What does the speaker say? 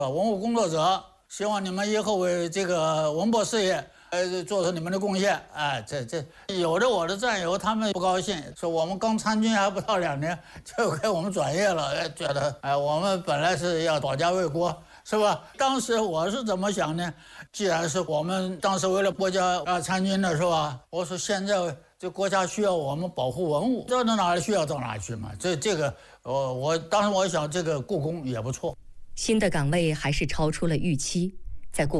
文物工作者，希望你们以后为这个文博事业做出你们的贡献。这有的我的战友他们不高兴，说我们刚参军还不到2年就给我们转业了，觉得我们本来是要保家卫国，是吧？当时我是怎么想呢？既然是我们当时为了国家参军的，是吧？我说现在这国家需要我们保护文物，这到哪里需要到哪里去嘛。这个我当时我想这个故宫也不错。 新的岗位还是超出了预期，在故